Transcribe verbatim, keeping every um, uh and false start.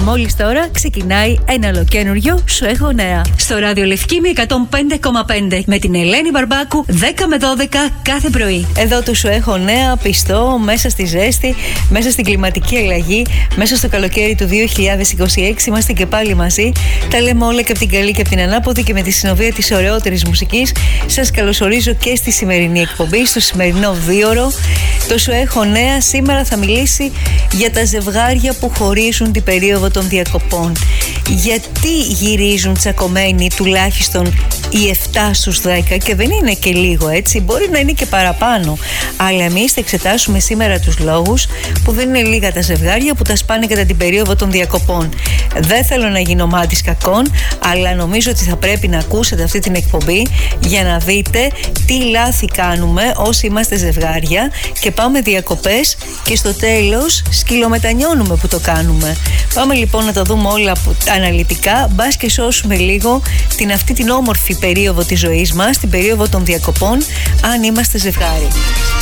μόλις τώρα ξεκινάει ένα ολοκένουργιο Σου έχω νέα. Στο ράδιο Λευκήμη εκατόν πέντε κόμμα πέντε με την Ελένη Μπαρμπάκου δέκα με δώδεκα κάθε πρωί. Εδώ του Σου έχω νέα, πιστό, μέσα στη ζέστη, μέσα στην κλιματική αλλαγή, μέσα στο καλοκαίρι του δύο χιλιάδες είκοσι έξι. Είμαστε και πάλι μαζί. Τα λέμε όλα και από την καλή και από την ανάποδη και με τη συνοδεία της ωραιότερης μουσικής. Σας καλωσορίζω και στη σημερινή εκπομπή, στο σημερινό δίωρο. Το Σου έχω νέα σήμερα θα μιλήσει για τα ζευγάρια που χωρίζουν την περίοδο των διακοπών. Γιατί γυρίζουν τσακωμένοι τουλάχιστον οι εφτά στους δέκα, και δεν είναι και λίγο, έτσι, μπορεί να είναι και παραπάνω. Αλλά εμείς θα εξετάσουμε σήμερα τους λόγους που δεν είναι λίγα τα ζευγάρια που τα σπάνε κατά την περίοδο των διακοπών. Δεν θέλω να γίνω μάτης κακών, αλλά νομίζω ότι θα πρέπει να ακούσετε αυτή την εκπομπή για να δείτε τι λάθη κάνουμε όσοι είμαστε ζευγάρια και πάμε διακοπές και στο τέλος σκυλομετανιώνουμε που το κάνουμε. Πάμε λοιπόν να τα δούμε όλα αναλυτικά, μπας και σώσουμε λίγο την αυτή την όμορφη περίοδο της ζωής μας, την περίοδο των διακοπών, αν είμαστε ζευγάρι.